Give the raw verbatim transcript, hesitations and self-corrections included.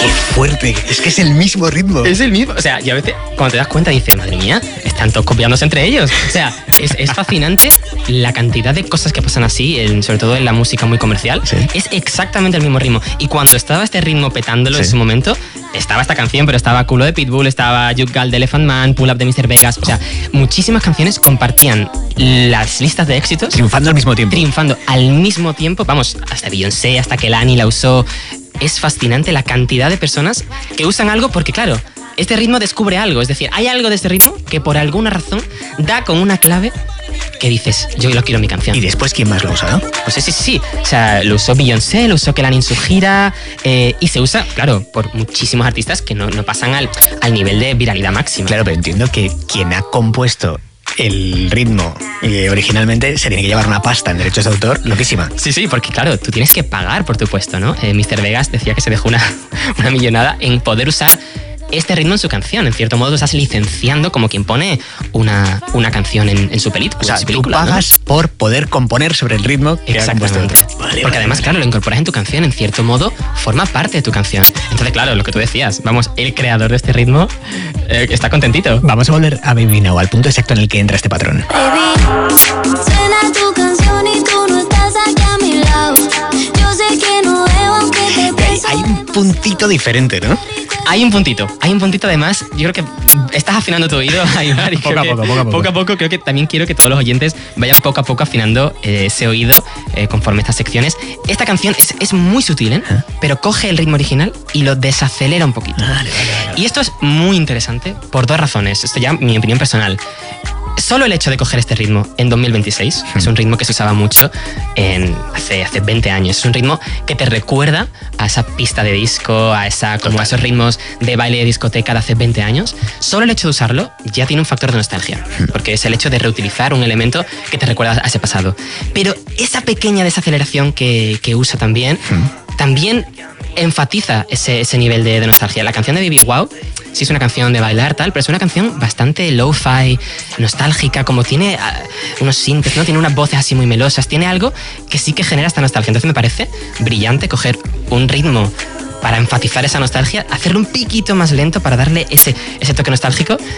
¡Qué fuerte! Es que es el mismo ritmo. Es el mismo. O sea, y a veces cuando te das cuenta dices, madre mía, están todos copiándose entre ellos. O sea, es, es fascinante la cantidad de cosas que pasan así, en, sobre todo en la música muy comercial. ¿Sí? Es exactamente el mismo ritmo. Y cuando estaba este ritmo petándolo sí. en ese momento, estaba esta canción, pero estaba Culo de Pitbull, estaba You Gal de Elephant Man, Pull Up de míster Vegas. O sea, muchísimas canciones compartían las listas de éxitos. Triunfando al mismo tiempo. Triunfando al mismo tiempo. Vamos, hasta Beyoncé, hasta Kehlani la usó. Es fascinante la cantidad de personas que usan algo porque, claro, este ritmo descubre algo. Es decir, hay algo de este ritmo que por alguna razón da con una clave que dices, yo lo quiero en mi canción. ¿Y después quién más lo usa, no? Pues sí, sí, sí. O sea, lo usó Beyoncé, lo usó Kehlani en su gira eh, y se usa, claro, por muchísimos artistas que no, no pasan al, al nivel de viralidad máxima. Claro, pero entiendo que quien ha compuesto el ritmo eh, originalmente se tiene que llevar una pasta en derechos de autor loquísima. Sí, sí, porque claro, tú tienes que pagar por tu puesto, ¿no? Eh, míster Vegas decía que se dejó una, una millonada en poder usar este ritmo en su canción. En cierto modo, lo estás licenciando como quien pone una, una canción en, en su película. O sea, su película, tú pagas, ¿no?, por poder componer sobre el ritmo que ha compuesto otro. Vale, Porque vale, además, vale. claro, lo incorporas en tu canción, en cierto modo, forma parte de tu canción. Entonces, claro, lo que tú decías, vamos, el creador de este ritmo eh, está contentito. Vamos a volver a Baby Now, al punto exacto en el que entra este patrón. Baby, suena tu canción y tú no estás aquí a mi lado. Yo sé que no veo aunque te pienso. Hay un puntito diferente, ¿no? Hay un puntito, hay un puntito además, yo creo que estás afinando tu oído, Aybar, y poco, a creo poco, que, poco a poco. poco a poco creo que también quiero que todos los oyentes vayan poco a poco afinando eh, ese oído eh, conforme estas secciones. Esta canción es, es muy sutil, ¿eh? ¿Eh? Pero coge el ritmo original y lo desacelera un poquito. Vale, vale, vale. Y esto es muy interesante por dos razones, esto ya mi opinión personal. Solo el hecho de coger este ritmo en dos mil veintiséis, mm. es un ritmo que se usaba mucho en, hace, hace veinte años. Es un ritmo que te recuerda a esa pista de disco, a, esa, como a esos ritmos de baile de discoteca de hace veinte años. Solo el hecho de usarlo ya tiene un factor de nostalgia, mm. porque es el hecho de reutilizar un elemento que te recuerda a ese pasado. Pero esa pequeña desaceleración que, que usa también, mm. también enfatiza ese, ese nivel de, de nostalgia. La canción de Baby Wow sí es una canción de bailar, tal, pero es una canción bastante lo-fi, nostálgica, como tiene uh, unos sintes, ¿no? Tiene unas voces así muy melosas, tiene algo que sí que genera esta nostalgia. Entonces me parece brillante coger un ritmo para enfatizar esa nostalgia, hacerlo un piquito más lento para darle ese, ese toque nostálgico